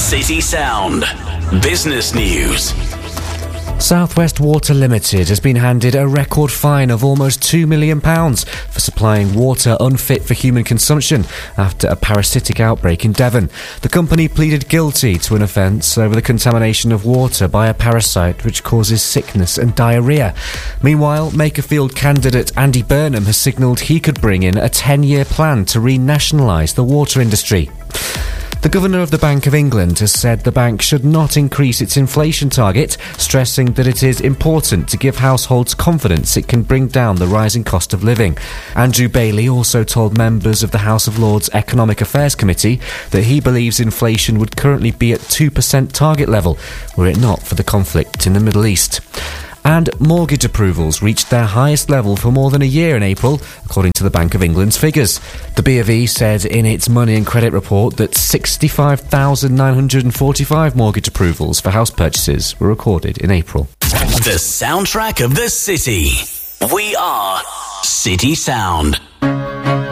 City Sound. Business news. South West Water Limited has been handed a record fine of almost £2 million for supplying water unfit for human consumption after a parasitic outbreak in Devon. The company pleaded guilty to an offence over the contamination of water by a parasite which causes sickness and diarrhoea. Meanwhile, Makerfield candidate Andy Burnham has signalled he could bring in a 10-year plan to renationalise the water industry. The Governor of the Bank of England has said the bank should not increase its inflation target, stressing that it is important to give households confidence it can bring down the rising cost of living. Andrew Bailey also told members of the House of Lords Economic Affairs Committee that he believes inflation would currently be at 2% target level, were it not for the conflict in the Middle East. And mortgage approvals reached their highest level for more than a year in April, according to the Bank of England's figures. The B of E said in its Money and Credit report that 65,945 mortgage approvals for house purchases were recorded in April. The soundtrack of the city. We are City Sound.